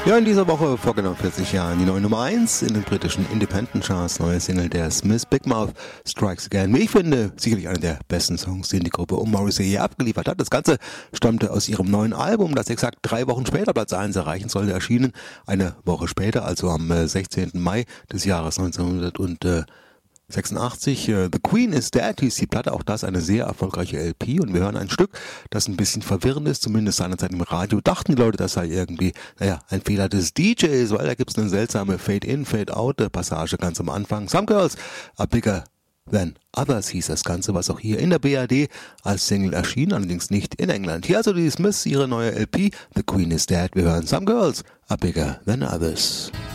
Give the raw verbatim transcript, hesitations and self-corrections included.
Ja, in dieser Woche vor genau vierzig Jahren die neue Nummer eins in den britischen Independent Charts, neue Single der Smiths, Big Mouth, Strikes Again. Wie ich finde, sicherlich einer der besten Songs, den die Gruppe um Morrissey hier abgeliefert hat. Das Ganze stammte aus ihrem neuen Album, das exakt drei Wochen später Platz eins erreichen sollte, erschienen. Eine Woche später, also am sechzehnten Mai des Jahres neunzehnhundertsechsundachtzig. The Queen is Dead hieß die Platte, auch das eine sehr erfolgreiche L P, und wir hören ein Stück, das ein bisschen verwirrend ist, zumindest seinerzeit im Radio dachten die Leute, das sei irgendwie, naja, ein Fehler des D Js, weil da gibt's eine seltsame Fade-in, Fade-out-Passage ganz am Anfang. Some Girls Are Bigger Than Others hieß das Ganze, was auch hier in der B R D als Single erschien, allerdings nicht in England. Hier also die Smiths, ihre neue L P, The Queen is Dead. Wir hören Some Girls Are Bigger Than Others.